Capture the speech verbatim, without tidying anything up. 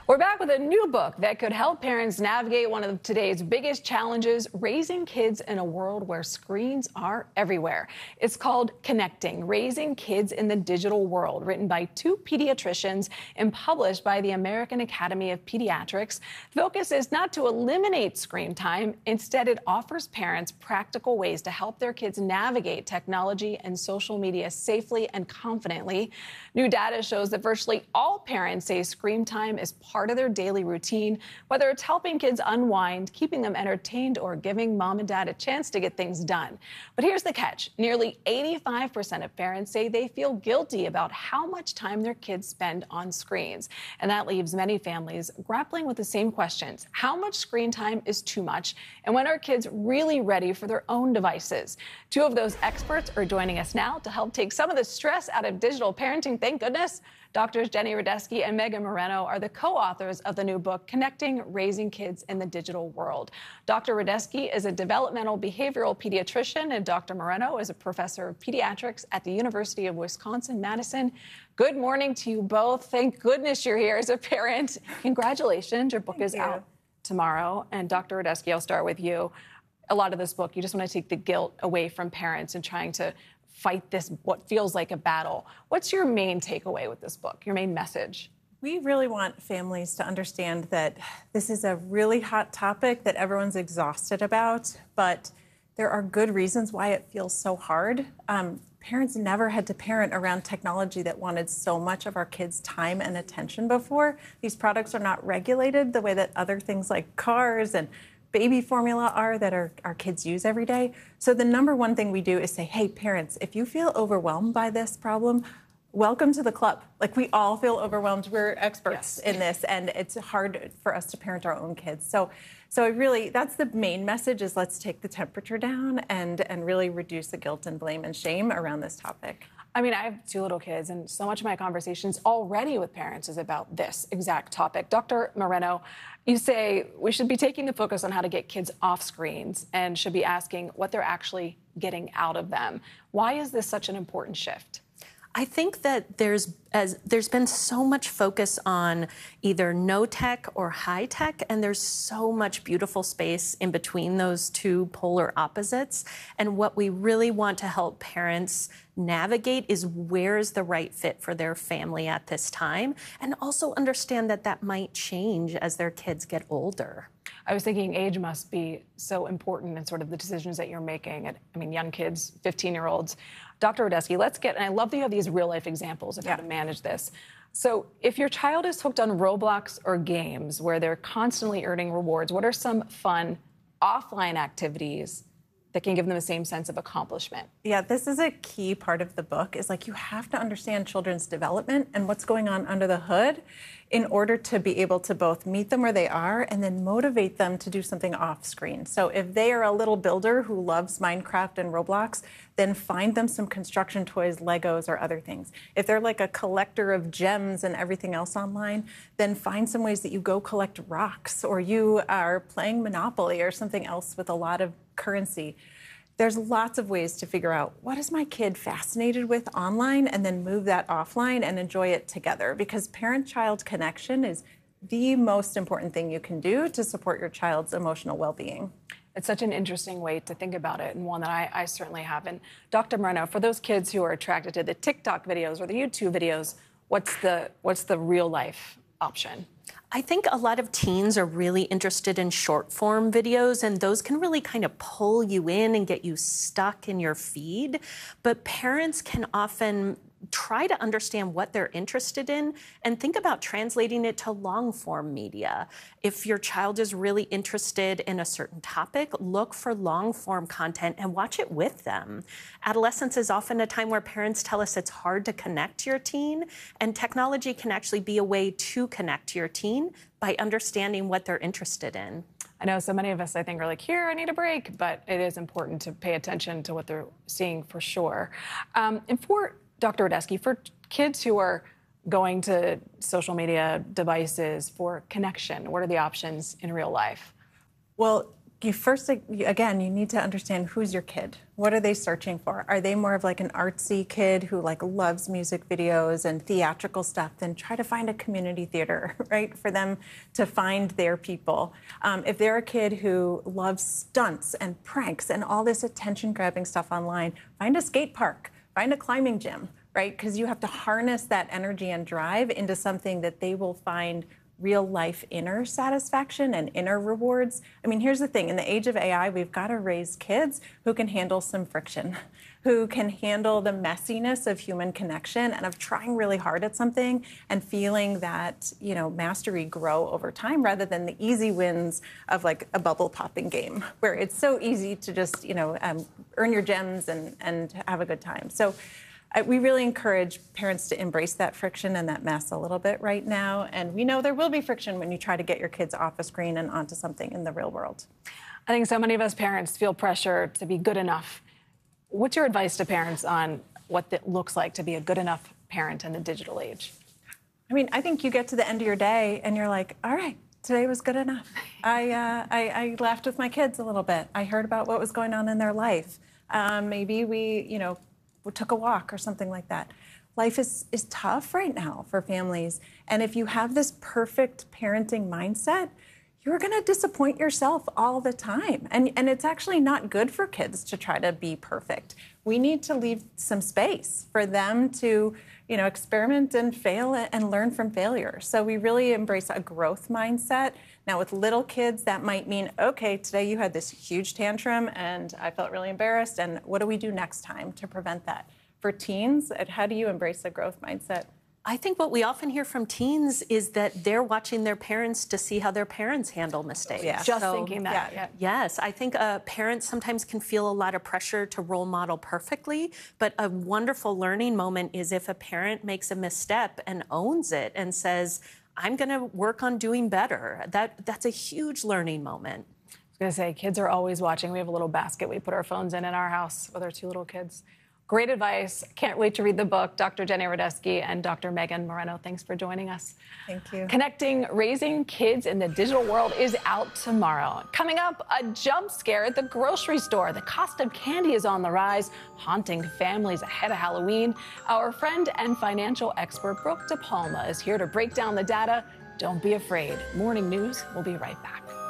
We're back with a new book that could help parents navigate one of today's biggest challenges, raising kids in a world where screens are everywhere. It's called Connecting, Raising Kids in the Digital World, written by two pediatricians and published by the American Academy of Pediatrics. The focus is not to eliminate screen time. Instead, it offers parents practical ways to help their kids navigate technology and social media safely and confidently. New data shows that virtually all parents say screen time is part of their daily routine, whether it's helping kids unwind, keeping them entertained, or giving mom and dad a chance to get things done. But here's the catch. Nearly eighty-five percent of parents say they feel guilty about how much time their kids spend on screens. And that leaves many families grappling with the same questions. How much screen time is too much? And when are kids really ready for their own devices? Two of those experts are joining us now to help take some of the stress out of digital parenting. Thank goodness. Doctors Jenny Radesky and Megan Moreno are the co-authors of the new book, Connecting, Raising Kids in the Digital World. Doctor Radesky is a developmental behavioral pediatrician, and Doctor Moreno is a professor of pediatrics at the University of Wisconsin-Madison. Good morning to you both. Thank goodness you're here as a parent. Congratulations. Your book Thank is you. out tomorrow. And Doctor Radesky, I'll start with you. A lot of this book, you just want to take the guilt away from parents and trying to fight this, what feels like a battle. What's your main takeaway with this book, your main message? We really want families to understand that this is a really hot topic that everyone's exhausted about, but there are good reasons why it feels so hard. Um, parents never had to parent around technology that wanted so much of our kids' time and attention before. These products are not regulated the way that other things like cars and baby formula are that our, our kids use every day. So the number one thing we do is say, hey, parents, if you feel overwhelmed by this problem, welcome to the club. Like, we all feel overwhelmed. We're experts Yes. in this, and it's hard for us to parent our own kids. So so it really, that's the main message, is let's take the temperature down and, and really reduce the guilt and blame and shame around this topic. I mean, I have two little kids, and so much of my conversations already with parents is about this exact topic. Doctor Moreno, you say we should be taking the focus on how to get kids off screens and should be asking what they're actually getting out of them. Why is this such an important shift? I think that there's as there's been so much focus on either no tech or high tech, and there's so much beautiful space in between those two polar opposites. And what we really want to help parents navigate is where is the right fit for their family at this time, and also understand that that might change as their kids get older. I was thinking age must be so important in sort of the decisions that you're making. And I mean, young kids, fifteen-year-olds. Doctor Radesky, let's get, and I love that you have these real-life examples of yeah. how to manage this. So if your child is hooked on Roblox or games where they're constantly earning rewards, what are some fun offline activities that can give them the same sense of accomplishment? Yeah, this is a key part of the book, is like you have to understand children's development and what's going on under the hood in order to be able to both meet them where they are and then motivate them to do something off screen. So if they are a little builder who loves Minecraft and Roblox, then find them some construction toys, Legos, or other things. If they're like a collector of gems and everything else online, then find some ways that you go collect rocks, or you are playing Monopoly or something else with a lot of currency. There's lots of ways to figure out what is my kid fascinated with online, and then move that offline and enjoy it together, because parent-child connection is the most important thing you can do to support your child's emotional well-being. It's such an interesting way to think about it, and one that I, I certainly have. And Doctor Moreno, for those kids who are attracted to the TikTok videos or the YouTube videos, what's the what's the real life option? I think a lot of teens are really interested in short form videos, and those can really kind of pull you in and get you stuck in your feed. But parents can often try to understand what they're interested in and think about translating it to long form media. If your child is really interested in a certain topic, look for long form content and watch it with them. Adolescence is often a time where parents tell us it's hard to connect to your teen, and technology can actually be a way to connect to your teen by understanding what they're interested in. I know so many of us, I think, are like, here, I need a break, but it is important to pay attention to what they're seeing for sure. Um, and for Doctor Radesky, for kids who are going to social media devices for connection, what are the options in real life? Well, you first, again, you need to understand who's your kid. What are they searching for? Are they more of like an artsy kid who like loves music videos and theatrical stuff? Then try to find a community theater, right, for them to find their people. Um, if they're a kid who loves stunts and pranks and all this attention-grabbing stuff online, find a skate park, find a climbing gym, right? Because you have to harness that energy and drive into something that they will find real life inner satisfaction and inner rewards. I mean, here's the thing. In the age of A I, we've got to raise kids who can handle some friction, who can handle the messiness of human connection and of trying really hard at something and feeling that, you know, mastery grow over time rather than the easy wins of like a bubble popping game where it's so easy to just, you know, um, earn your gems and, and have a good time. So we really encourage parents to embrace that friction and that mess a little bit right now. And we know there will be friction when you try to get your kids off a screen and onto something in the real world. I think so many of us parents feel pressure to be good enough. What's your advice to parents on what it looks like to be a good enough parent in the digital age? I mean, I think you get to the end of your day and you're like, all right, today was good enough. I, uh, I, I laughed with my kids a little bit. I heard about what was going on in their life. Um, maybe we, you know, we took a walk or something like that. Life is, is tough right now for families. And if you have this perfect parenting mindset, you're going to disappoint yourself all the time. And, and it's actually not good for kids to try to be perfect. We need to leave some space for them to, you know, experiment and fail and learn from failure. So we really embrace a growth mindset. Now, with little kids, that might mean, okay, today you had this huge tantrum and I felt really embarrassed. And what do we do next time to prevent that? For teens, how do you embrace a growth mindset? I think what we often hear from teens is that they're watching their parents to see how their parents handle mistakes. Yeah. Just so, thinking that. Yeah. Yes, I think uh, parents sometimes can feel a lot of pressure to role model perfectly, but a wonderful learning moment is if a parent makes a misstep and owns it and says, I'm going to work on doing better. That That's a huge learning moment. I was going to say, kids are always watching. We have a little basket we put our phones in in our house with our two little kids. Great advice. Can't wait to read the book. Doctor Jenny Radesky and Doctor Megan Moreno, thanks for joining us. Thank you. Connecting Raising Kids in the Digital World is out tomorrow. Coming up, a jump scare at the grocery store. The cost of candy is on the rise, haunting families ahead of Halloween. Our friend and financial expert Brooke DePalma is here to break down the data. Don't be afraid. Morning News will be right back.